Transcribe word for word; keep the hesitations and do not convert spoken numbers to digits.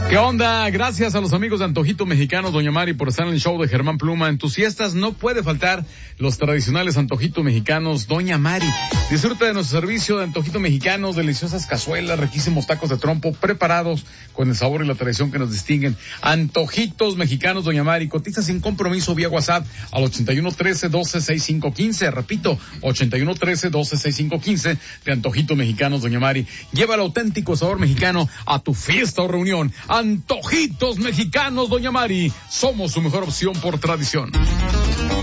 ¿Qué onda? Gracias a los amigos de Antojitos Mexicanos, doña Mari, por estar en el show de Germán Pluma. En tus fiestas no puede faltar los tradicionales antojitos mexicanos, doña Mari. Disfruta de nuestro servicio de antojitos mexicanos, deliciosas cazuelas, riquísimos tacos de trompo, preparados con el sabor y la tradición que nos distinguen. Antojitos Mexicanos, doña Mari. Cotiza sin compromiso vía WhatsApp al ochenta y uno trece doce sesenta y cinco quince. Repito, ochenta y uno trece doce sesenta y cinco quince de Antojitos Mexicanos, doña Mari. Lleva el auténtico sabor mexicano a tu fiesta o reunión. Antojitos Mexicanos, doña Mari. Somos su mejor opción por tradición.